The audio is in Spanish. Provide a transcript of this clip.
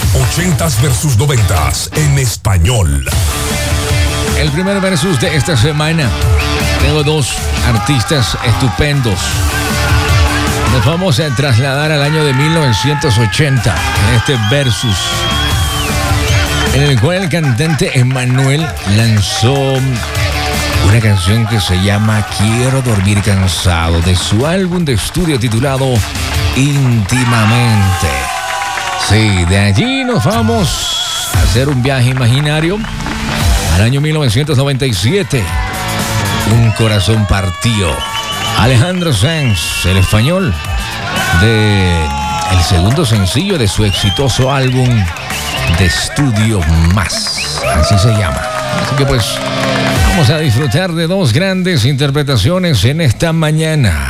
80s versus 90s en español. El primer versus de esta semana. Tengo dos artistas estupendos. Nos vamos a trasladar al año de 1980 en este versus, en el cual el cantante Emmanuel lanzó una canción que se llama Quiero dormir cansado, de su álbum de estudio titulado Íntimamente. Sí, de allí nos vamos a hacer un viaje imaginario al año 1997. Un corazón partió. Alejandro Sanz, el español, el segundo sencillo de su exitoso álbum de estudio Más. Así se llama. Así que pues vamos a disfrutar de dos grandes interpretaciones en esta mañana.